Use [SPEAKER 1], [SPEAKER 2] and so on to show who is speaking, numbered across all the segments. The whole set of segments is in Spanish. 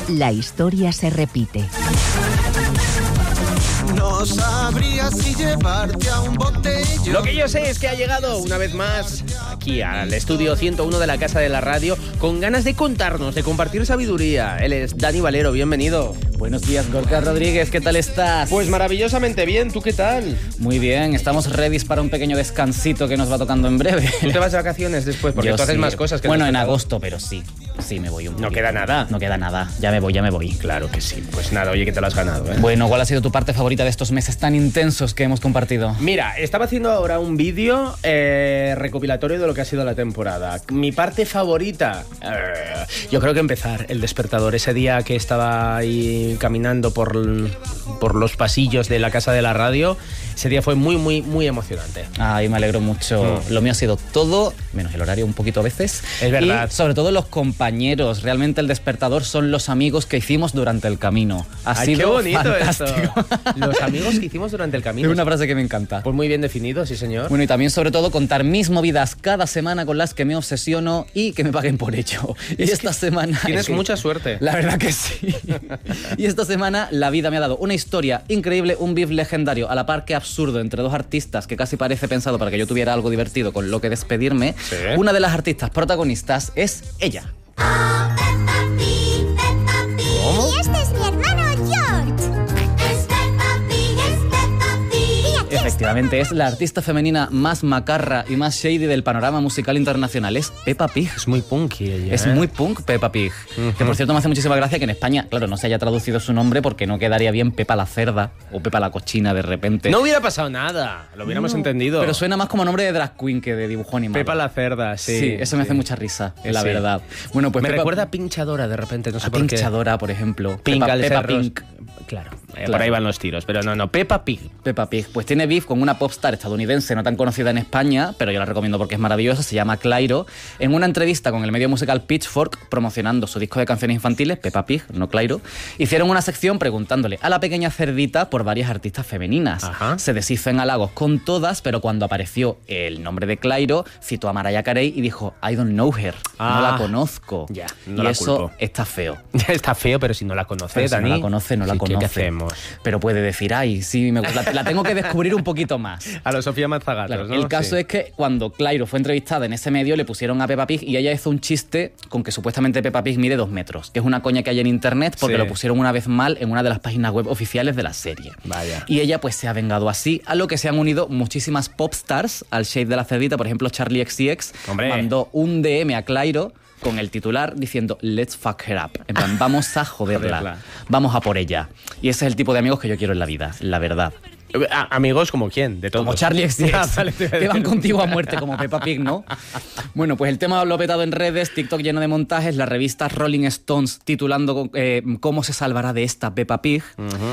[SPEAKER 1] La historia se repite.
[SPEAKER 2] No sabría si llevarte a un botellón.
[SPEAKER 3] Lo que yo sé es que ha llegado una vez más aquí al estudio 101 de la Casa de la Radio con ganas de contarnos, de compartir sabiduría. Él es Dani Valero, bienvenido.
[SPEAKER 4] Buenos días, Gorka Rodríguez, ¿qué tal estás?
[SPEAKER 3] Pues maravillosamente bien, ¿tú qué tal?
[SPEAKER 4] Muy bien, estamos ready para un pequeño descansito que nos va tocando en breve.
[SPEAKER 3] ¿Tú te vas de vacaciones después? Porque tú haces más cosas que
[SPEAKER 4] bueno, en agosto, pero sí me voy un poquito.
[SPEAKER 3] No queda nada.
[SPEAKER 4] No queda nada, ya me voy.
[SPEAKER 3] Claro que sí, pues nada, oye que te lo has ganado, ¿eh?
[SPEAKER 4] Bueno, ¿cuál ha sido tu parte favorita de estos meses tan intensos que hemos compartido?
[SPEAKER 3] Mira, estaba haciendo ahora un vídeo recopilatorio de lo que ha sido la temporada. Mi parte favorita, yo creo que empezar El Despertador. Ese día que estaba ahí caminando por los pasillos de la Casa de la Radio, ese día fue muy, muy, muy emocionante.
[SPEAKER 4] Ay, me alegro mucho. Lo mío ha sido todo, menos el horario un poquito a veces.
[SPEAKER 3] Es verdad.
[SPEAKER 4] Y sobre todo los compañeros. Realmente El Despertador son los amigos que hicimos durante el camino. Ha sido
[SPEAKER 3] qué bonito
[SPEAKER 4] fantástico.
[SPEAKER 3] Esto. Los amigos que hicimos durante el camino.
[SPEAKER 4] Es una frase que me encanta.
[SPEAKER 3] Pues muy bien definido, sí señor.
[SPEAKER 4] Bueno, y también sobre todo contar mis movidas cada semana con las que me obsesiono y que me paguen por ello. Y esta semana...
[SPEAKER 3] Tienes mucha suerte.
[SPEAKER 4] La verdad que sí. Y esta semana la vida me ha dado una historia increíble, un beef legendario, a la par que absurdo, entre dos artistas que casi parece pensado para que yo tuviera algo divertido con lo que despedirme.
[SPEAKER 3] ¿Sí?
[SPEAKER 4] Una de las artistas protagonistas es ella.
[SPEAKER 3] ¿Cómo?
[SPEAKER 5] Y este es mi hermano George. Es Peppa Pig, es Peppa Pig. Y aquí
[SPEAKER 4] Efectivamente, es la artista femenina más macarra y más shady del panorama musical internacional. Es Peppa Pig.
[SPEAKER 3] Es muy punky ella.
[SPEAKER 4] Es muy punk Peppa Pig. Que por cierto me hace muchísima gracia que en España, claro, no se haya traducido su nombre porque no quedaría bien Pepa la cerda o Pepa la cochina de repente.
[SPEAKER 3] No hubiera pasado nada, lo hubiéramos entendido.
[SPEAKER 4] Pero suena más como nombre de drag queen que de dibujo animado.
[SPEAKER 3] Pepa la cerda, sí.
[SPEAKER 4] Sí, eso me hace mucha risa, la
[SPEAKER 3] Sí.
[SPEAKER 4] verdad. Bueno, pues
[SPEAKER 3] Me
[SPEAKER 4] Peppa,
[SPEAKER 3] recuerda a Pinchadora de repente, no sé
[SPEAKER 4] a
[SPEAKER 3] por qué.
[SPEAKER 4] Pinchadora, por ejemplo.
[SPEAKER 3] Pink al
[SPEAKER 4] Peppa
[SPEAKER 3] cerros.
[SPEAKER 4] Pink.
[SPEAKER 3] Claro, por
[SPEAKER 4] Claro.
[SPEAKER 3] ahí van los tiros, pero no, Peppa Pig.
[SPEAKER 4] Peppa Pig. Pues tiene beef con una popstar estadounidense no tan conocida en España, pero yo la recomiendo porque es maravillosa, se llama Clairo. En una entrevista con el medio musical Pitchfork, promocionando su disco de canciones infantiles, Peppa Pig, no Clairo, hicieron una sección preguntándole a la pequeña cerdita por varias artistas femeninas.
[SPEAKER 3] Ajá.
[SPEAKER 4] Se deshizo en halagos con todas, pero cuando apareció el nombre de Clairo, citó a Mariah Carey y dijo, I don't know her, no la conozco.
[SPEAKER 3] Ya, no
[SPEAKER 4] y
[SPEAKER 3] la
[SPEAKER 4] eso
[SPEAKER 3] culpo.
[SPEAKER 4] está feo.
[SPEAKER 3] Ya está feo, pero si no la conoce,
[SPEAKER 4] Pero si
[SPEAKER 3] Dani.
[SPEAKER 4] no la conoce, no la
[SPEAKER 3] sí,
[SPEAKER 4] conoce.
[SPEAKER 3] ¿Qué hacemos?
[SPEAKER 4] Pero puede decir, ay, sí, la tengo que descubrir un poquito más.
[SPEAKER 3] A la Sofía Mazagatos,
[SPEAKER 4] Claro,
[SPEAKER 3] ¿no?
[SPEAKER 4] el caso
[SPEAKER 3] Sí.
[SPEAKER 4] es que cuando Clairo fue entrevistada en ese medio le pusieron a Peppa Pig y ella hizo un chiste con que supuestamente Peppa Pig mide 2 metros, que es una coña que hay en internet porque
[SPEAKER 3] Sí.
[SPEAKER 4] lo pusieron una vez mal en una de las páginas web oficiales de la serie.
[SPEAKER 3] Vaya.
[SPEAKER 4] Y ella pues se ha vengado así, a lo que se han unido muchísimas popstars al shade de la cerdita. Por ejemplo, Charlie XCX
[SPEAKER 3] Hombre.
[SPEAKER 4] mandó un DM a Clairo con el titular diciendo Let's fuck her up. En plan, vamos a joderla,
[SPEAKER 3] Joderla.
[SPEAKER 4] vamos a por ella. Y ese es el tipo de amigos que yo quiero en la vida, la verdad.
[SPEAKER 3] Amigos como quién, de todos.
[SPEAKER 4] Como Charlie XCX,
[SPEAKER 3] Ah, vale, te iba a
[SPEAKER 4] que van
[SPEAKER 3] decir.
[SPEAKER 4] contigo a muerte, como Peppa Pig, ¿no? Bueno, pues el tema lo ha petado en redes, TikTok lleno de montajes, la revista Rolling Stones titulando ¿Cómo se salvará de esta Peppa Pig?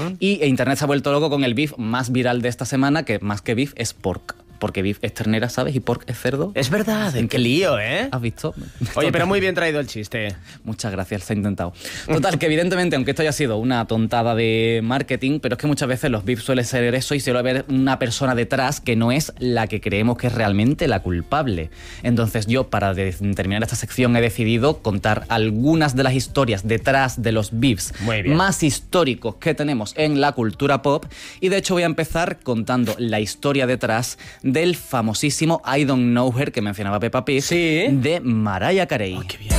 [SPEAKER 4] Y Internet se ha vuelto loco con el beef más viral de esta semana, que más que beef es pork. Porque beef es ternera, ¿sabes? Y pork es cerdo.
[SPEAKER 3] Es verdad, qué lío, ¿eh?
[SPEAKER 4] ¿Has visto?
[SPEAKER 3] Oye, pero muy bien traído el chiste.
[SPEAKER 4] Muchas gracias, se ha intentado. Total, que evidentemente, aunque esto haya sido una tontada de marketing, pero es que muchas veces los beefs suelen ser eso y suele haber una persona detrás que no es la que creemos que es realmente la culpable. Entonces yo, para terminar esta sección, he decidido contar algunas de las historias detrás de los beefs
[SPEAKER 3] Muy bien.
[SPEAKER 4] más históricos que tenemos en la cultura pop. Y de hecho voy a empezar contando la historia detrás del famosísimo I Don't Know Her que mencionaba Peppa Pig,
[SPEAKER 3] Sí.
[SPEAKER 4] de Mariah Carey.
[SPEAKER 3] Qué bien.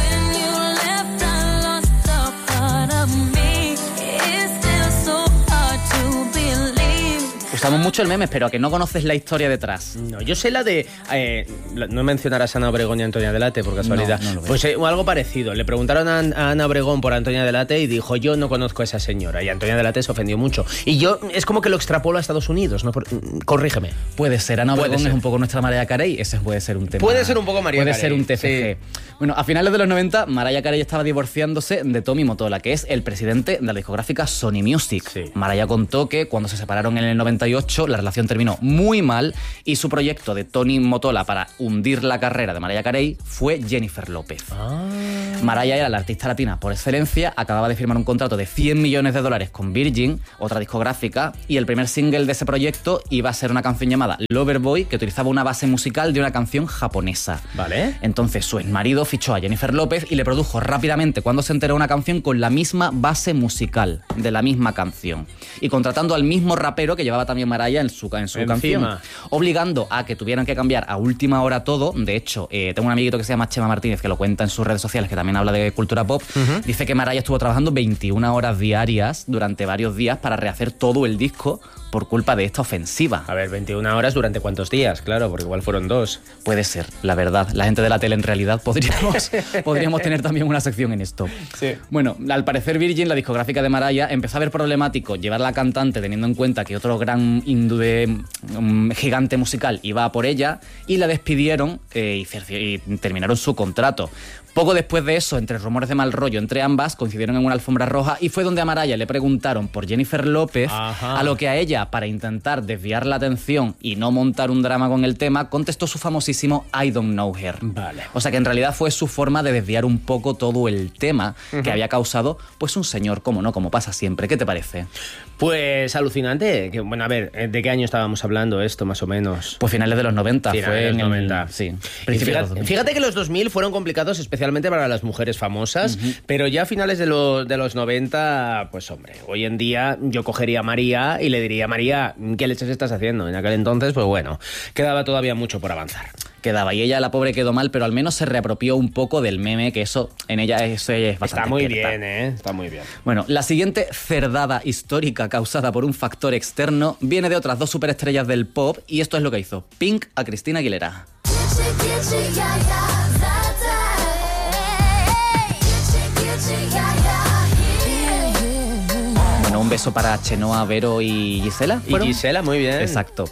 [SPEAKER 4] Usamos mucho el meme, pero a que no conoces la historia detrás.
[SPEAKER 3] No, yo sé la de... no mencionarás a Ana Obregón y a Antonia Delate, por casualidad.
[SPEAKER 4] No lo veo.
[SPEAKER 3] Pues algo parecido. Le preguntaron a Ana Obregón por Antonia Delate y dijo, yo no conozco a esa señora. Y Antonia Delate se ofendió mucho. Y yo, es como que lo extrapolo a Estados Unidos, ¿no? Corrígeme.
[SPEAKER 4] Puede ser, Ana
[SPEAKER 3] Puede
[SPEAKER 4] Obregón
[SPEAKER 3] ser.
[SPEAKER 4] es un poco nuestra Mariah Carey, ese puede ser un tema.
[SPEAKER 3] Puede ser un poco Mariah
[SPEAKER 4] Puede
[SPEAKER 3] Carey,
[SPEAKER 4] ser un TFG. Bueno, a finales de los 90, Mariah Carey estaba divorciándose de Tommy Mottola, que es el presidente de la discográfica Sony Music.
[SPEAKER 3] Sí.
[SPEAKER 4] Mariah contó que cuando se separaron en el 91, 98 la relación terminó muy mal y su proyecto de Tony Motola para hundir la carrera de Mariah Carey fue Jennifer López. Mariah era la artista latina por excelencia, acababa de firmar un contrato de $100 millones con Virgin, otra discográfica, y el primer single de ese proyecto iba a ser una canción llamada Loverboy, que utilizaba una base musical de una canción japonesa.
[SPEAKER 3] Vale.
[SPEAKER 4] Entonces su exmarido fichó a Jennifer López y le produjo rápidamente, cuando se enteró, una canción con la misma base musical de la misma canción, y contratando al mismo rapero que llevaba también Mariah en su canción, obligando a que tuvieran que cambiar a última hora todo. De hecho, tengo un amiguito que se llama Chema Martínez, que lo cuenta en sus redes sociales, que también habla de cultura pop. Dice que Mariah estuvo trabajando 21 horas diarias durante varios días para rehacer todo el disco por culpa de esta ofensiva.
[SPEAKER 3] A ver, 21 horas durante cuántos días, claro, porque igual fueron 2.
[SPEAKER 4] Puede ser, la verdad. La gente de la tele, en realidad, podríamos tener también una sección en esto.
[SPEAKER 3] Sí.
[SPEAKER 4] Bueno, al parecer Virgin, la discográfica de Mariah, empezó a ver problemático llevar a la cantante teniendo en cuenta que otro gran gigante musical iba a por ella, y la despidieron y terminaron su contrato. Poco después de eso, entre rumores de mal rollo entre ambas, coincidieron en una alfombra roja, y fue donde a Mariah le preguntaron por Jennifer López. Ajá. A lo que a ella, para intentar desviar la atención y no montar un drama con el tema, contestó su famosísimo I don't know her. Vale. O sea que en realidad fue su forma de desviar un poco todo el tema que había causado pues un señor, como pasa siempre. ¿Qué te parece?
[SPEAKER 3] Pues alucinante. Bueno, a ver, ¿de qué año estábamos hablando esto, más o menos?
[SPEAKER 4] Pues finales de los 90.
[SPEAKER 3] Finales
[SPEAKER 4] fue
[SPEAKER 3] de los
[SPEAKER 4] en
[SPEAKER 3] 90.
[SPEAKER 4] Sí.
[SPEAKER 3] Fíjate que los 2000 fueron complicados, especialmente para las mujeres famosas, pero ya a finales de los 90, pues hombre, hoy en día yo cogería a María y le diría: María, ¿qué leches estás haciendo? En aquel entonces, pues bueno, quedaba todavía mucho por avanzar.
[SPEAKER 4] Quedaba, y ella, la pobre, quedó mal, pero al menos se reapropió un poco del meme, que eso es bastante
[SPEAKER 3] Está muy
[SPEAKER 4] experta.
[SPEAKER 3] bien, está muy bien.
[SPEAKER 4] Bueno, la siguiente cerdada histórica causada por un factor externo viene de otras dos superestrellas del pop, y esto es lo que hizo Pink a Christina Aguilera. Un beso para Chenoa, Vero y Gisela.
[SPEAKER 3] ¿Fueron? Y Gisela, muy bien.
[SPEAKER 4] Exacto.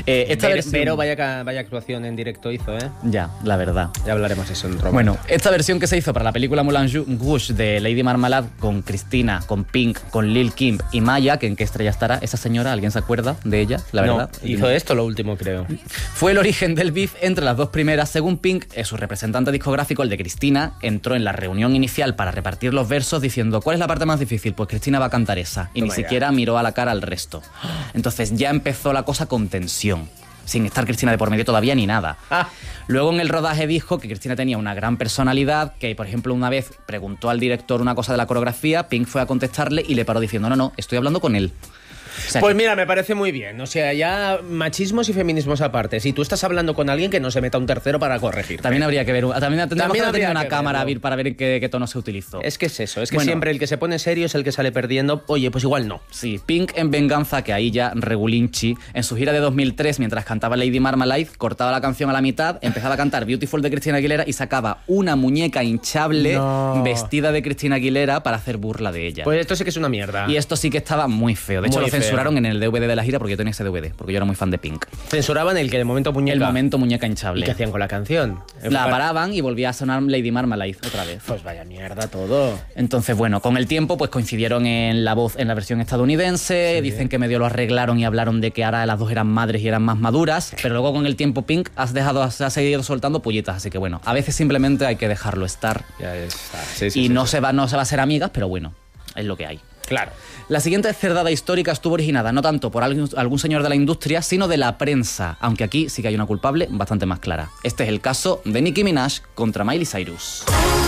[SPEAKER 3] Vero, vaya actuación en directo hizo, ¿eh?
[SPEAKER 4] Ya, la verdad.
[SPEAKER 3] Ya hablaremos de eso en otro
[SPEAKER 4] momento.
[SPEAKER 3] Bueno,
[SPEAKER 4] esta versión que se hizo para la película Moulin Rouge de Lady Marmalade, con Cristina, con Pink, con Lil Kim y Maya, que en qué estrella estará esa señora, ¿alguien se acuerda de ella? La verdad.
[SPEAKER 3] No, hizo esto lo último, creo.
[SPEAKER 4] Fue el origen del beef entre las dos primeras. Según Pink, su representante discográfico, el de Cristina, entró en la reunión inicial para repartir los versos diciendo: ¿cuál es la parte más difícil? Pues Cristina va a cantar esa. Y ni siquiera miró a la cara al resto. Entonces ya empezó la cosa con tensión, sin estar Cristina de por medio todavía ni nada. Luego en el rodaje dijo que Cristina tenía una gran personalidad, que por ejemplo una vez preguntó al director una cosa de la coreografía, Pink fue a contestarle y le paró diciendo: no, estoy hablando con él. O sea,
[SPEAKER 3] pues mira, me parece muy bien. O sea, ya machismos y feminismos aparte. Si tú estás hablando con alguien, que no se meta un tercero para corregir.
[SPEAKER 4] También habría que ver. También tendríamos que tener una cámara para ver en qué tono se utilizó.
[SPEAKER 3] Es que es eso. Es que siempre el que se pone serio es el que sale perdiendo. Oye, pues igual no.
[SPEAKER 4] Sí, Pink en venganza, que ahí ya regulinchi, en su gira de 2003, mientras cantaba Lady Marmalade, cortaba la canción a la mitad, empezaba a cantar Beautiful de Christina Aguilera y sacaba una muñeca hinchable vestida de Christina Aguilera para hacer burla de ella.
[SPEAKER 3] Pues esto sí que es una mierda.
[SPEAKER 4] Y esto sí que estaba muy feo. De hecho, lo censuraron en el DVD de la gira, porque yo tenía ese DVD, porque yo era muy fan de Pink.
[SPEAKER 3] Censuraban el que de momento muñeca.
[SPEAKER 4] El momento muñeca hinchable.
[SPEAKER 3] ¿Y qué hacían con la canción?
[SPEAKER 4] La paraban y volvía a sonar Lady Marmalade otra vez.
[SPEAKER 3] Pues vaya mierda todo.
[SPEAKER 4] Entonces, bueno, con el tiempo pues coincidieron en la voz en la versión estadounidense. Sí. Dicen que medio lo arreglaron y hablaron de que ahora las dos eran madres y eran más maduras, pero luego con el tiempo Pink ha seguido soltando pollitas, así que bueno, a veces simplemente hay que dejarlo estar.
[SPEAKER 3] Ya está.
[SPEAKER 4] Sí, no se va a ser amigas, pero bueno, es lo que hay.
[SPEAKER 3] Claro.
[SPEAKER 4] La siguiente cerdada histórica estuvo originada no tanto por algún señor de la industria, sino de la prensa, aunque aquí sí que hay una culpable bastante más clara. Este es el caso de Nicki Minaj contra Miley Cyrus.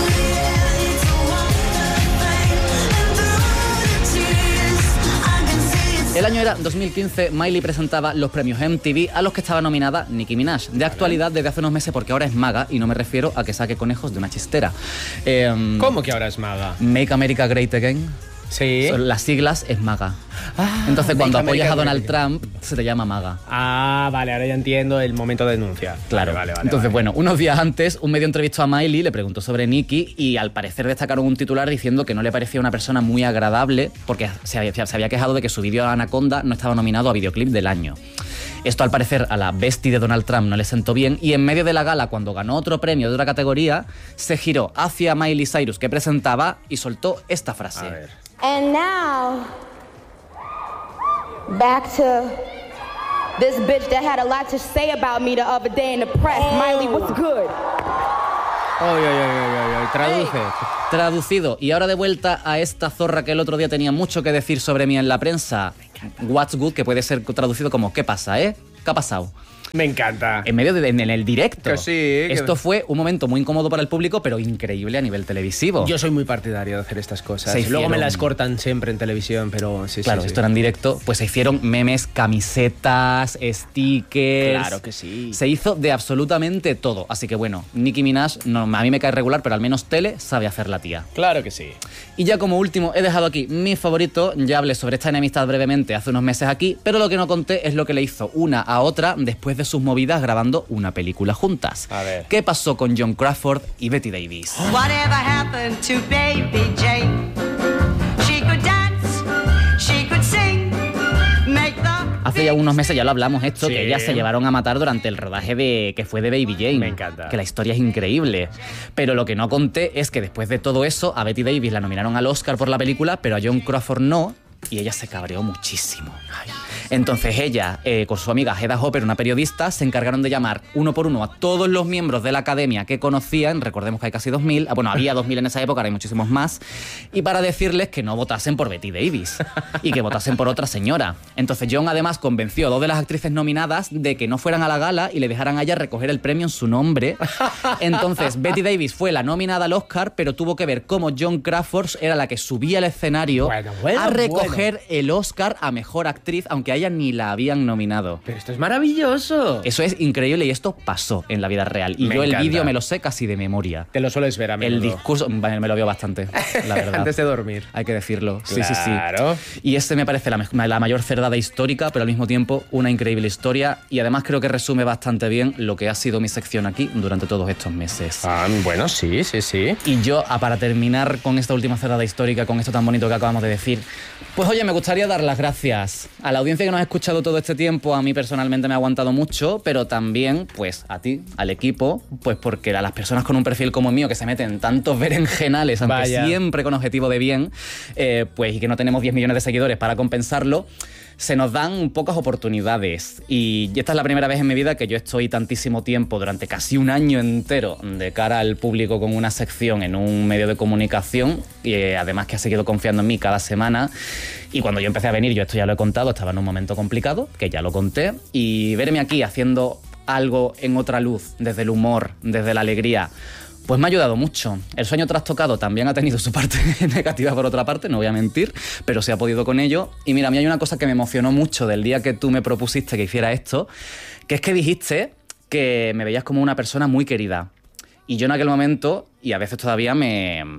[SPEAKER 4] El año era 2015, Miley presentaba los premios MTV a los que estaba nominada Nicki Minaj. De actualidad desde hace unos meses, porque ahora es maga, y no me refiero a que saque conejos de una chistera.
[SPEAKER 3] ¿Cómo que ahora es maga?
[SPEAKER 4] Make America Great Again.
[SPEAKER 3] Sí.
[SPEAKER 4] Las siglas es maga. Entonces cuando apoyas a Donald Trump se te llama maga.
[SPEAKER 3] Vale, ahora ya entiendo el momento de denuncia.
[SPEAKER 4] Claro. Vale. Entonces, bueno, unos días antes un medio entrevistó a Miley, le preguntó sobre Nicki y al parecer destacaron un titular diciendo que no le parecía una persona muy agradable porque se había quejado de que su vídeo Anaconda no estaba nominado a videoclip del año. Esto al parecer a la bestie de Donald Trump no le sentó bien y en medio de la gala, cuando ganó otro premio de otra categoría, se giró hacia Miley Cyrus, que presentaba, y soltó esta frase.
[SPEAKER 3] A ver.
[SPEAKER 6] And now, back to This bitch that had a lot to say about me the other day in the press. Miley, what's good?
[SPEAKER 3] Traduce.
[SPEAKER 4] Traducido. Y ahora de vuelta a esta zorra que el otro día tenía mucho que decir sobre mí en la prensa. What's good, que puede ser traducido como ¿qué pasa, ¿Qué ha pasado?
[SPEAKER 3] Me encanta.
[SPEAKER 4] En medio en el directo.
[SPEAKER 3] Que sí, que...
[SPEAKER 4] Esto fue un momento muy incómodo para el público, pero increíble a nivel televisivo.
[SPEAKER 3] Yo soy muy partidario de hacer estas cosas.
[SPEAKER 4] Se hicieron...
[SPEAKER 3] Luego me las cortan siempre en televisión, pero sí.
[SPEAKER 4] Claro, esto era en directo. Pues se hicieron memes, camisetas, stickers.
[SPEAKER 3] Claro que sí.
[SPEAKER 4] Se hizo de absolutamente todo. Así que bueno, Nicki Minaj, no, a mí me cae regular, pero al menos tele sabe hacer la tía.
[SPEAKER 3] Claro que sí.
[SPEAKER 4] Y ya como último, he dejado aquí mi favorito. Ya hablé sobre esta enemistad brevemente hace unos meses aquí, pero lo que no conté es lo que le hizo una a otra después de sus movidas grabando una película juntas.
[SPEAKER 3] A ver.
[SPEAKER 4] ¿Qué pasó con Joan Crawford y Bette Davis?
[SPEAKER 7] Whatever happened to Baby Jane? She could dance, she could sing, make the...
[SPEAKER 4] Hace ya unos meses ya lo hablamos esto,
[SPEAKER 3] Sí.
[SPEAKER 4] que ellas se llevaron a matar durante el rodaje que fue de Baby Jane.
[SPEAKER 3] Me encanta.
[SPEAKER 4] Que la historia es increíble. Pero lo que no conté es que después de todo eso, a Bette Davis la nominaron al Oscar por la película, pero a Joan Crawford no, y ella se cabreó muchísimo. Entonces ella, con su amiga Hedda Hopper, una periodista, se encargaron de llamar uno por uno a todos los miembros de la academia que conocían, recordemos que hay casi 2.000, bueno, había 2.000 en esa época, ahora hay muchísimos más, y para decirles que no votasen por Bette Davis y que votasen por otra señora. Entonces John además convenció a 2 de las actrices nominadas de que no fueran a la gala y le dejaran a ella recoger el premio en su nombre. Entonces Bette Davis fue la nominada al Oscar, pero tuvo que ver cómo Joan Crawford era la que subía al escenario a recoger el Oscar a Mejor Actriz, aunque a ella ni la habían nominado.
[SPEAKER 3] Pero esto es maravilloso.
[SPEAKER 4] Eso es increíble y esto pasó en la vida real. Y
[SPEAKER 3] Me
[SPEAKER 4] yo
[SPEAKER 3] encanta.
[SPEAKER 4] el vídeo me lo sé casi de memoria.
[SPEAKER 3] Te lo sueles ver a menudo.
[SPEAKER 4] El discurso, me lo veo bastante, la verdad.
[SPEAKER 3] Antes de dormir.
[SPEAKER 4] Hay que decirlo.
[SPEAKER 3] Claro.
[SPEAKER 4] Sí. Y este me parece la mayor cerdada histórica, pero al mismo tiempo una increíble historia. Y además creo que resume bastante bien lo que ha sido mi sección aquí durante todos estos meses.
[SPEAKER 3] Bueno, sí.
[SPEAKER 4] Y yo, para terminar con esta última cerdada histórica, con esto tan bonito que acabamos de decir, pues oye, me gustaría dar las gracias a la audiencia que nos ha escuchado todo este tiempo. A mí personalmente me ha aguantado mucho, pero también, pues, a ti, al equipo, pues porque a las personas con un perfil como el mío que se meten en tantos berenjenales, aunque
[SPEAKER 3] Vaya.
[SPEAKER 4] siempre con objetivo de bien, pues, y que no tenemos 10 millones de seguidores para compensarlo, se nos dan pocas oportunidades. Y esta es la primera vez en mi vida que yo estoy tantísimo tiempo, durante casi un año entero, de cara al público con una sección en un medio de comunicación, y además que ha seguido confiando en mí cada semana. Y cuando yo empecé a venir, yo esto ya lo he contado, estaba en un momento complicado, que ya lo conté, y verme aquí haciendo algo en otra luz, desde el humor, desde la alegría, pues me ha ayudado mucho. El sueño trastocado también ha tenido su parte negativa por otra parte, no voy a mentir, pero se ha podido con ello. Y mira, a mí hay una cosa que me emocionó mucho del día que tú me propusiste que hiciera esto, que es que dijiste que me veías como una persona muy querida. Y yo en aquel momento, y a veces todavía no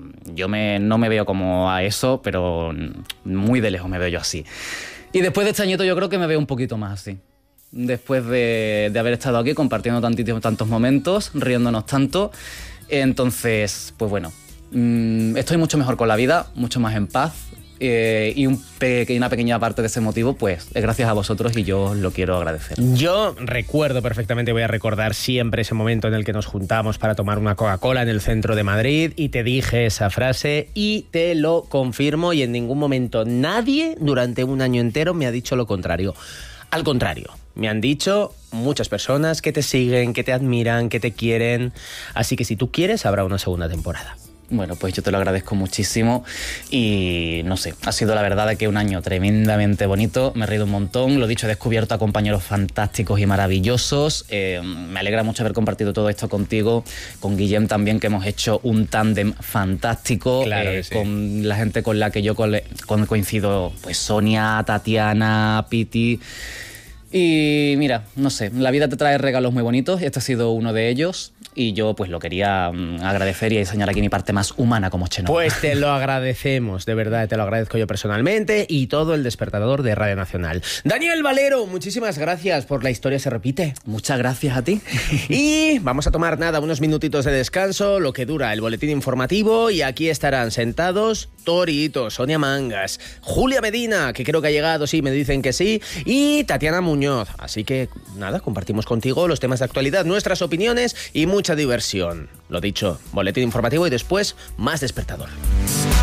[SPEAKER 4] me veo como a eso, pero muy de lejos me veo yo así. Y después de este añito yo creo que me veo un poquito más así. Después de haber estado aquí compartiendo tantos momentos, riéndonos tanto. Entonces, pues bueno, estoy mucho mejor con la vida, mucho más en paz. Y una pequeña parte de ese motivo, pues es gracias a vosotros y yo os lo quiero agradecer.
[SPEAKER 3] Yo recuerdo perfectamente, voy a recordar siempre ese momento en el que nos juntamos para tomar una Coca-Cola en el centro de Madrid y te dije esa frase y te lo confirmo, y en ningún momento nadie durante un año entero me ha dicho lo contrario. Al contrario, me han dicho muchas personas que te siguen, que te admiran, que te quieren, así que si tú quieres habrá una segunda temporada.
[SPEAKER 4] Bueno, pues yo te lo agradezco muchísimo y no sé, ha sido la verdad de que un año tremendamente bonito, me he reído un montón, lo dicho, he descubierto a compañeros fantásticos y maravillosos, me alegra mucho haber compartido todo esto contigo, con Guillem también, que hemos hecho un tándem fantástico,
[SPEAKER 3] Claro que sí.
[SPEAKER 4] Con la gente con la que yo coincido, pues Sonia, Tatiana, Piti. Y mira, no sé, la vida te trae regalos muy bonitos, este ha sido uno de ellos y yo pues lo quería agradecer y enseñar aquí mi parte más humana como Chenoa.
[SPEAKER 3] Pues te lo agradecemos, de verdad, te lo agradezco yo personalmente y todo el despertador de Radio Nacional. Daniel Valero, muchísimas gracias por La Historia se repite.
[SPEAKER 4] Muchas gracias a ti.
[SPEAKER 3] Y vamos a tomar unos minutitos de descanso, lo que dura el boletín informativo, y aquí estarán sentados Torito, Sonia Mangas, Julia Medina, que creo que ha llegado, sí, me dicen que sí, y Tatiana Muñoz. Así que nada, compartimos contigo los temas de actualidad, nuestras opiniones y mucha diversión. Lo dicho, boletín informativo y después más despertador.